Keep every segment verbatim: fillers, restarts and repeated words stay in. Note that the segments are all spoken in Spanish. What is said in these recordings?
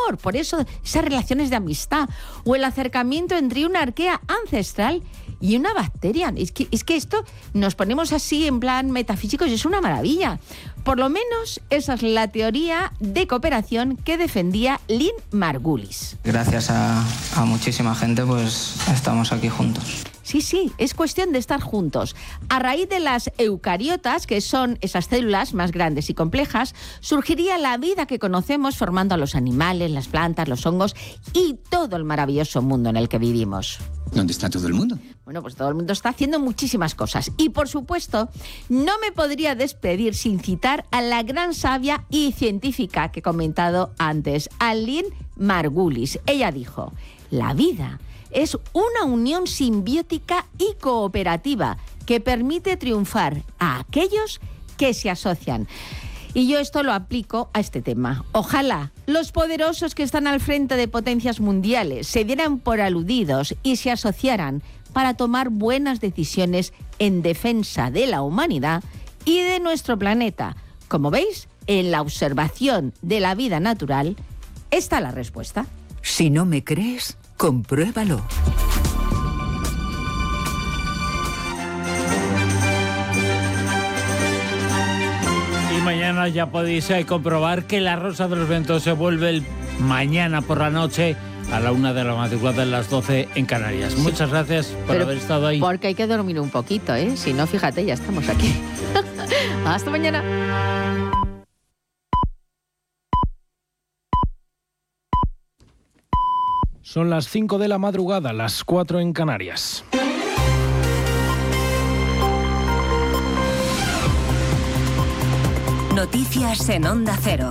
amor, por eso esas relaciones de amistad, o el acercamiento entre una arquea ancestral y una bacteria. Es que, es que esto nos ponemos así en plan metafísicos y es una maravilla. Por lo menos esa es la teoría de cooperación que defendía Lynn Margulis. Gracias a, a muchísima gente, pues estamos aquí juntos. Sí, sí, es cuestión de estar juntos. A raíz de las eucariotas, que son esas células más grandes y complejas, surgiría la vida que conocemos formando a los animales, las plantas, los hongos y todo el maravilloso mundo en el que vivimos. ¿Dónde está todo el mundo? Bueno, pues todo el mundo está haciendo muchísimas cosas. Y, por supuesto, no me podría despedir sin citar a la gran sabia y científica que he comentado antes, a Lynn Margulis. Ella dijo, la vida es una unión simbiótica y cooperativa que permite triunfar a aquellos que se asocian. Y yo esto lo aplico a este tema. Ojalá los poderosos que están al frente de potencias mundiales se dieran por aludidos y se asociaran para tomar buenas decisiones en defensa de la humanidad y de nuestro planeta. Como veis, en la observación de la vida natural está la respuesta. Si no me crees, compruébalo. Y mañana ya podéis eh, comprobar que la Rosa de los Vientos se vuelve el mañana por la noche a la una de la madrugada, a las doce en Canarias. Sí. Muchas gracias por Pero haber estado ahí. Porque hay que dormir un poquito, ¿eh? Si no, fíjate, ya estamos aquí. Hasta mañana. Son las cinco de la madrugada, las cuatro en Canarias. Noticias en Onda Cero.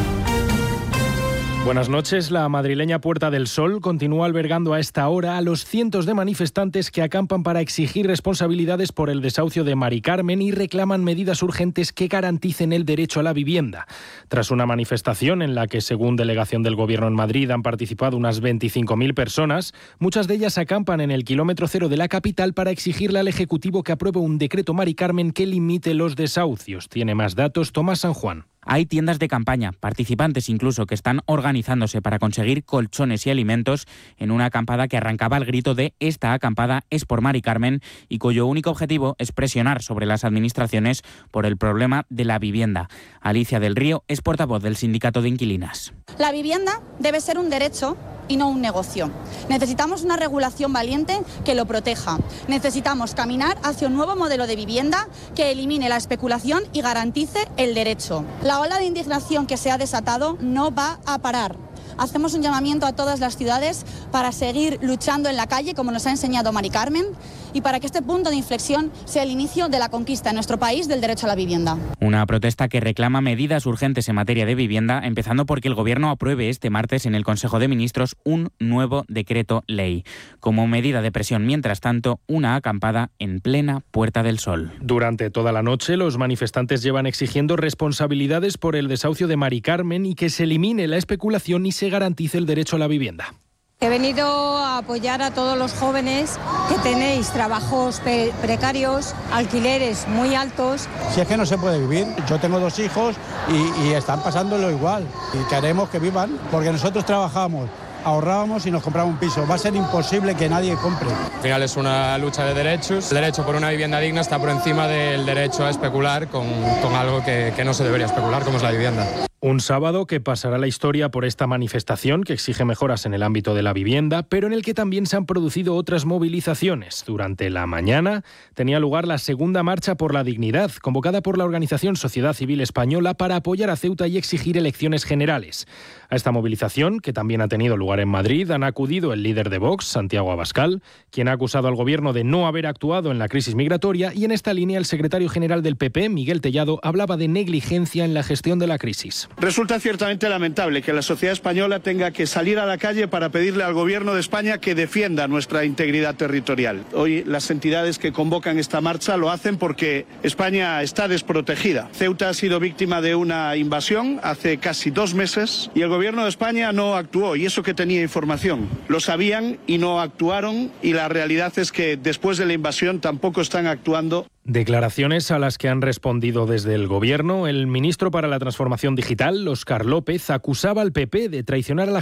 Buenas noches. La madrileña Puerta del Sol continúa albergando a esta hora a los cientos de manifestantes que acampan para exigir responsabilidades por el desahucio de Mari Carmen y reclaman medidas urgentes que garanticen el derecho a la vivienda. Tras una manifestación en la que, según delegación del Gobierno en Madrid, han participado unas veinticinco mil personas, muchas de ellas acampan en el kilómetro cero de la capital para exigirle al Ejecutivo que apruebe un decreto Mari Carmen que limite los desahucios. Tiene más datos Tomás San Juan. Hay tiendas de campaña, participantes incluso, que están organizándose para conseguir colchones y alimentos en una acampada que arrancaba al grito de «Esta acampada es por Mari Carmen» y cuyo único objetivo es presionar sobre las administraciones por el problema de la vivienda. Alicia del Río es portavoz del Sindicato de Inquilinas. La vivienda debe ser un derecho y no un negocio. Necesitamos una regulación valiente que lo proteja. Necesitamos caminar hacia un nuevo modelo de vivienda que elimine la especulación y garantice el derecho. La ola de indignación que se ha desatado no va a parar. Hacemos un llamamiento a todas las ciudades para seguir luchando en la calle, como nos ha enseñado Mari Carmen, y para que este punto de inflexión sea el inicio de la conquista en nuestro país del derecho a la vivienda. Una protesta que reclama medidas urgentes en materia de vivienda, empezando porque el Gobierno apruebe este martes en el Consejo de Ministros un nuevo decreto ley. Como medida de presión, mientras tanto, una acampada en plena Puerta del Sol. Durante toda la noche, los manifestantes llevan exigiendo responsabilidades por el desahucio de Mari Carmen y que se elimine la especulación y se garantice el derecho a la vivienda. He venido a apoyar a todos los jóvenes que tenéis trabajos pre- precarios, alquileres muy altos. Si es que no se puede vivir, yo tengo dos hijos y, y están pasándolo igual y queremos que vivan porque nosotros trabajamos, ahorrábamos y nos compramos un piso. Va a ser imposible que nadie compre. Al final es una lucha de derechos. El derecho por una vivienda digna está por encima del derecho a especular con, con algo que, que no se debería especular, como es la vivienda. Un sábado que pasará la historia por esta manifestación que exige mejoras en el ámbito de la vivienda, pero en el que también se han producido otras movilizaciones. Durante la mañana tenía lugar la segunda marcha por la dignidad, convocada por la organización Sociedad Civil Española para apoyar a Ceuta y exigir elecciones generales. A esta movilización, que también ha tenido lugar en Madrid, han acudido el líder de Vox, Santiago Abascal, quien ha acusado al gobierno de no haber actuado en la crisis migratoria, y en esta línea el secretario general del P P, Miguel Tellado, hablaba de negligencia en la gestión de la crisis. Resulta ciertamente lamentable que la sociedad española tenga que salir a la calle para pedirle al Gobierno de España que defienda nuestra integridad territorial. Hoy las entidades que convocan esta marcha lo hacen porque España está desprotegida. Ceuta ha sido víctima de una invasión hace casi dos meses y el Gobierno de España no actuó, y eso que tenía información. Lo sabían y no actuaron, y la realidad es que después de la invasión tampoco están actuando. Declaraciones a las que han respondido desde el Gobierno. El ministro para la Transformación Digital, Óscar López, acusaba al P P de traicionar a la